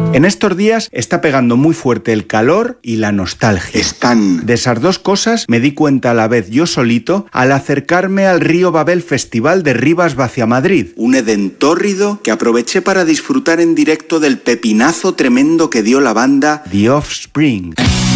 En estos días está pegando muy fuerte el calor y la nostalgia. De esas dos cosas me di cuenta a la vez yo solito al acercarme al Río Babel Festival de Rivas hacia Madrid. Un edentórrido que aproveché para disfrutar en directo del pepinazo tremendo que dio la banda The Offspring.